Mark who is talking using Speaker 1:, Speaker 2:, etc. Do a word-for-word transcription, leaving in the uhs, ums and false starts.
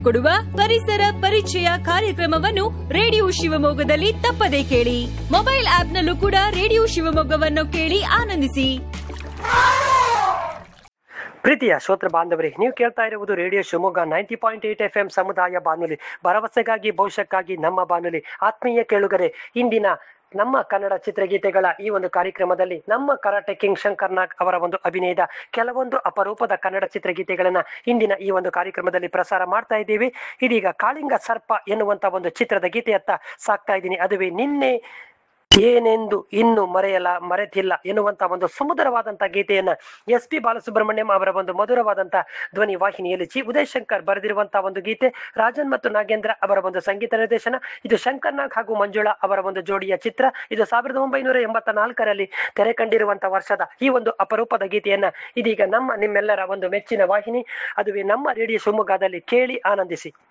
Speaker 1: ಕೊಡುವ ಪರಿಸರ ಪರಿಚಯ ಕಾರ್ಯಕ್ರಮವನ್ನು ರೇಡಿಯೋ ಶಿವಮೊಗ್ಗದಲ್ಲಿ ತಪ್ಪದೇ ಕೇಳಿ. ಮೊಬೈಲ್ ಆಪ್ನಲ್ಲೂ ಕೂಡ ರೇಡಿಯೋ ಶಿವಮೊಗ್ಗವನ್ನು ಕೇಳಿ ಆನಂದಿಸಿ.
Speaker 2: ಪ್ರೀತಿಯ ಶ್ರೋತೃ ಬಾಂಧವರೇ, ನೀವು ಕೇಳ್ತಾ ಇರುವುದು radio Shivamogga ninety point eight F M ಸಮುದಾಯ ಬಾನುಲಿ, ಭರವಸೆಗಾಗಿ ಭವಿಷ್ಯಕ್ಕಾಗಿ ನಮ್ಮ ಬಾನುಲಿ. ಆತ್ಮೀಯ ಕೇಳುಗರೆ, ಇಂದಿನ ನಮ್ಮ ಕನ್ನಡ ಚಿತ್ರಗೀತೆಗಳ ಈ ಒಂದು ಕಾರ್ಯಕ್ರಮದಲ್ಲಿ ನಮ್ಮ ಕರಾಟೆ ಕಿಂಗ್ ಶಂಕರ್ ನಾಗ್ ಅವರ ಒಂದು ಅಭಿನಯದ ಕೆಲವೊಂದು ಅಪರೂಪದ ಕನ್ನಡ ಚಿತ್ರಗೀತೆಗಳನ್ನ ಇಂದಿನ ಈ ಒಂದು ಕಾರ್ಯಕ್ರಮದಲ್ಲಿ ಪ್ರಸಾರ ಮಾಡ್ತಾ ಇದ್ದೀವಿ. ಇದೀಗ ಕಾಳಿಂಗ ಸರ್ಪ ಎನ್ನುವಂತ ಒಂದು ಚಿತ್ರದ ಗೀತೆಯತ್ತ ಸಾಕ್ತಾ ಇದ್ದೀನಿ. ಅದುವೇ ನಿನ್ನೆ ಏನೆಂದು ಇನ್ನು ಮರೆಯಲ ಮರೆತಿಲ್ಲ ಎನ್ನುವಂತ ಒಂದು ಸುಮಧುರವಾದಂತಹ ಗೀತೆಯನ್ನ ಎಸ್ ಪಿ ಬಾಲಸುಬ್ರಹ್ಮಣ್ಯಂ ಅವರ ಒಂದು ಮಧುರವಾದಂತ ಧ್ವನಿ ವಾಹಿನಿಯಲ್ಲಿ ಜಿ ಉದಯ್ ಶಂಕರ್ ಬರೆದಿರುವಂತಹ ಒಂದು ಗೀತೆ. ರಾಜನ್ ಮತ್ತು ನಾಗೇಂದ್ರ ಅವರ ಒಂದು ಸಂಗೀತ ನಿರ್ದೇಶನ. ಇದು ಶಂಕರ್ ನಾಗ್ ಹಾಗೂ ಮಂಜುಳಾ ಅವರ ಒಂದು ಜೋಡಿಯ ಚಿತ್ರ. ಇದು ಸಾವಿರದ ಒಂಬೈನೂರ ಎಂಬತ್ತ ನಾಲ್ಕರಲ್ಲಿ ತೆರೆ ಕಂಡಿರುವಂತಹ ವರ್ಷದ ಈ ಒಂದು ಅಪರೂಪದ ಗೀತೆಯನ್ನ ಇದೀಗ ನಮ್ಮ ನಿಮ್ಮೆಲ್ಲರ ಒಂದು ಮೆಚ್ಚಿನ ವಾಹಿನಿ, ಅದುವೇ ನಮ್ಮ ರೇಡಿಯೋ ಶಿವಮೊಗ್ಗದಲ್ಲಿ ಕೇಳಿ ಆನಂದಿಸಿ.